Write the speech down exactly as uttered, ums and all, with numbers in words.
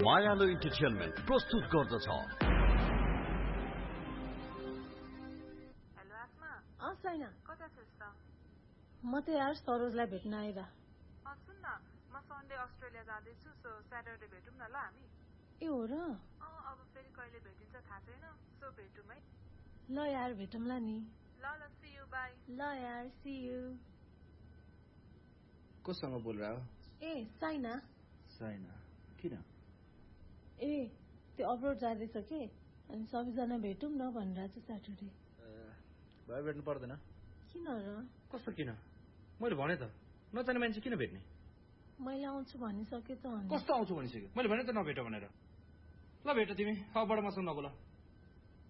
मायालु इन्टरटेनमेन्ट प्रस्तुत गर्दछ। हेलो आत्मा। अँ साइना, कता छस् त? म त यार सरोजलाई भेट्न आइरा। अँ सुन न, म सन्डे अस्ट्रेलिया जाँदैछु, सो स्याटरडे भेटौँ न ल हामी। ए हो र? अँ अब फेरि कहिले भेटिन्छ थाहा छैन, सो भेटौँ है। ल यार भेटौँला नि। ल ल सी यू बाई। ल यार सी यू। कोसँग बोल रहा हो? ए साइना। साइना किन? ए त्यो अब्रोड जाँदैछ के, अनि सबैजना भेटौँ न भनेर चाहिँ स्याटरडे। भयो भेट्नु पर्दैन। किन र? कस्तो किन? मैले भने त नजाने मान्छे किन भेट्ने? मैले आउँछु भनिसके त। कस्तो आउँछु भनिसक्यो? मैले भने त नभेट भनेर। ल भेट तिमी, अबबाट मसँग नबोल।